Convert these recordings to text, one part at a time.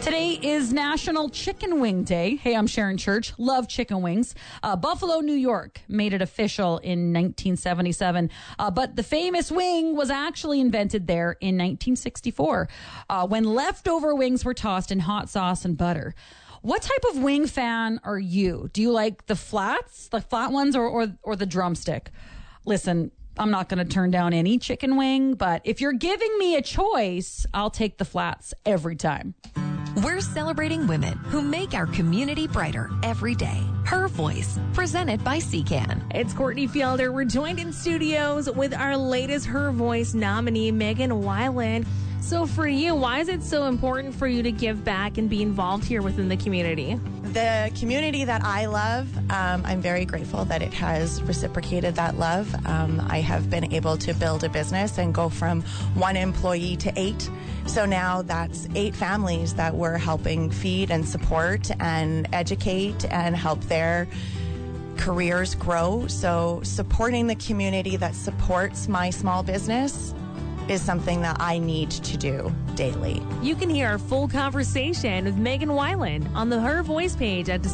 Today is National Chicken Wing Day. Hey, I'm Sharon Church. Love chicken wings. Buffalo, New York made it official in 1977. But the famous wing was actually invented there in 1964 when leftover wings were tossed in hot sauce and butter. What type of wing fan are you? Do you like the flats, the flat ones, or the drumstick? Listen, I'm not going to turn down any chicken wing, but if you're giving me a choice, I'll take the flats every time. We're celebrating women who make our community brighter every day. Her Voice, presented by CCAN. It's Courtney Fielder. We're joined in studios with our latest Her Voice nominee, Megan Weiland. So for you, why is it so important for you to give back and be involved here within the community? The community that I love, I'm very grateful that it has reciprocated that love. I have been able to build a business and go from 1 employee to 8. So now that's 8 families that we're helping feed and support and educate and help their careers grow. So supporting the community that supports my small business is something that I need to do daily. You can hear our full conversation with Megan Weiland on the Her Voice page at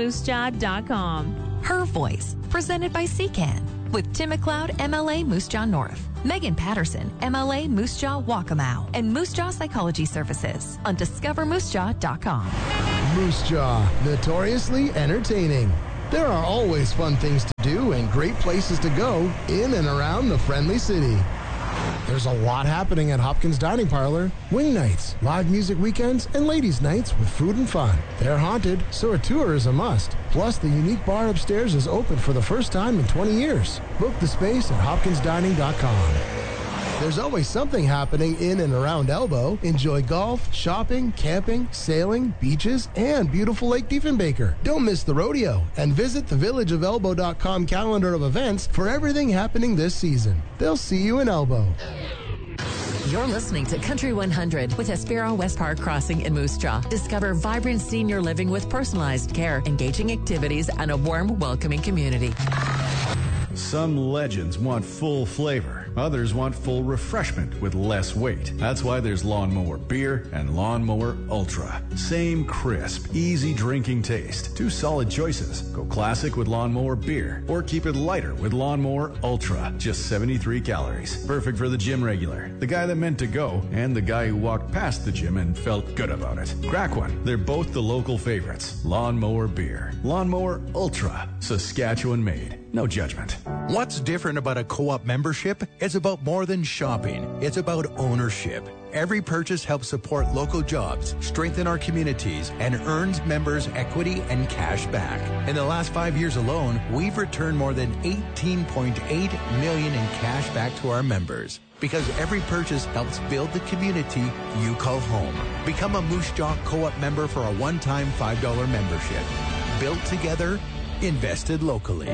discovermoosejaw.com. Her Voice, presented by CCAN, with Tim McLeod, MLA Moose Jaw North, Megan Patterson, MLA Moose Jaw Waccamaw, and Moose Jaw Psychology Services on discovermoosejaw.com. Moose Jaw, notoriously entertaining. There are always fun things to do and great places to go in and around the friendly city. There's a lot happening at Hopkins Dining Parlor. Wing nights, live music weekends, and ladies' nights with food and fun. They're haunted, so a tour is a must. Plus, the unique bar upstairs is open for the first time in 20 years. Book the space at hopkinsdining.com. There's always something happening in and around Elbow. Enjoy golf, shopping, camping, sailing, beaches, and beautiful Lake Diefenbaker. Don't miss the rodeo and visit the villageofelbow.com calendar of events for everything happening this season. They'll see you in Elbow. You're listening to Country 100 with Hespero West Park Crossing in Moose Jaw. Discover vibrant senior living with personalized care, engaging activities, and a warm, welcoming community. Some legends want full flavor. Others want full refreshment with less weight. That's why there's Lawnmower Beer and Lawnmower Ultra. Same crisp, easy drinking taste. 2 solid choices. Go classic with Lawnmower Beer or keep it lighter with Lawnmower Ultra. Just 73 calories. Perfect for the gym regular, the guy that meant to go, and the guy who walked past the gym and felt good about it. Crack one. They're both the local favorites. Lawnmower Beer. Lawnmower Ultra. Saskatchewan made. No judgment. What's different about a co-op membership? It's about more than shopping. It's about ownership. Every purchase helps support local jobs, strengthen our communities, and earns members equity and cash back. In the last 5 years alone, we've returned more than $18.8 million in cash back to our members. Because every purchase helps build the community you call home. Become a Moose Jaw Co-op member for a one-time $5 membership. Built together, invested locally.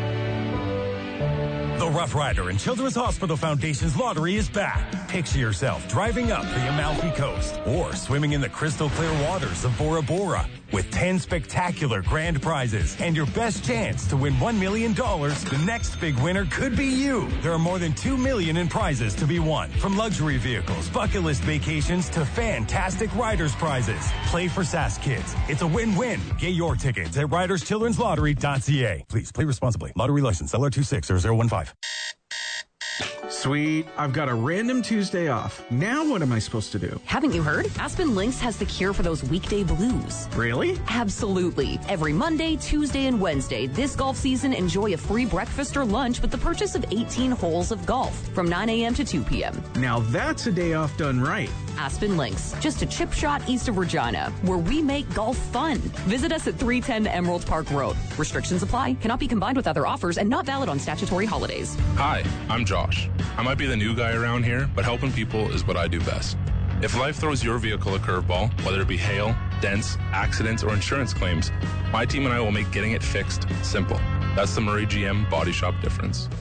The Rough Rider and Children's Hospital Foundation's lottery is back. Picture yourself driving up the Amalfi Coast or swimming in the crystal clear waters of Bora Bora with 10 spectacular grand prizes and your best chance to win $1 million. The next big winner could be you. There are more than $2 million in prizes to be won, from luxury vehicles, bucket list vacations to fantastic riders prizes. Play for SAS Kids. It's a win-win. Get your tickets at riderschildrenslottery.ca. Please play responsibly. Lottery license LR260015. Sweet, I've got a random Tuesday off. Now what am I supposed to do? Haven't you heard? Aspen Links has the cure for those weekday blues. Really? Absolutely. Every Monday, Tuesday, and Wednesday this golf season, enjoy a free breakfast or lunch with the purchase of 18 holes of golf from 9 a.m. to 2 p.m. Now that's a day off done right. Aspen Links, just a chip shot east of Regina, where we make golf fun. Visit us at 310 Emerald Park Road. Restrictions apply, cannot be combined with other offers, and not valid on statutory holidays. Hi, I'm Josh. I might be the new guy around here, but helping people is what I do best. If life throws your vehicle a curveball, whether it be hail, dents, accidents, or insurance claims, my team and I will make getting it fixed simple. That's the Murray GM Body Shop difference. You're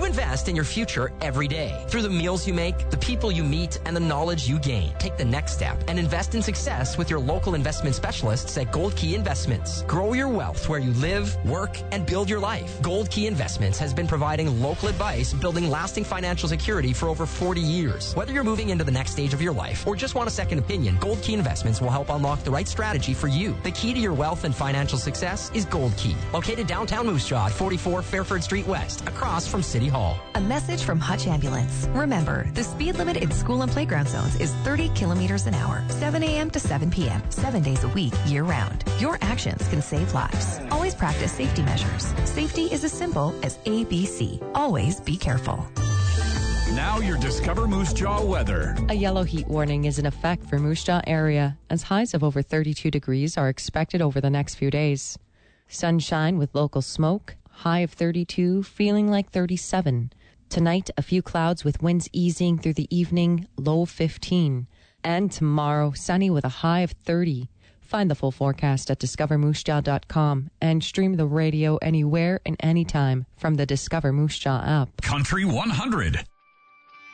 You invest in your future every day through the meals you make, the people you meet, and the knowledge you gain. Take the next step and invest in success with your local investment specialists at Gold Key Investments. Grow your wealth where you live, work, and build your life. Gold Key Investments has been providing local advice, building lasting financial security for over 40 years. Whether you're moving into the next stage of your life or just want a second opinion, Gold Key Investments will help unlock the right strategy for you. The key to your wealth and financial success is Gold Key. Located downtown Moose Jaw at 44 Fairford Street West, across from City Hall. A message from Hutch Ambulance. Remember, the speed limit in school and playground zones is 30 kilometers an hour, 7 a.m. to 7 p.m., 7 days a week, year-round. Your actions can save lives. Always practice safety measures. Safety is as simple as ABC. Always be careful. Now your Discover Moose Jaw weather. A yellow heat warning is in effect for Moose Jaw area, as highs of over 32 degrees are expected over the next few days. Sunshine with local smoke, high of 32, feeling like 37. Tonight, a few clouds with winds easing through the evening, low 15. And tomorrow, sunny with a high of 30. Find the full forecast at discovermoosejaw.com and stream the radio anywhere and anytime from the Discover Moose Jaw app. Country 100.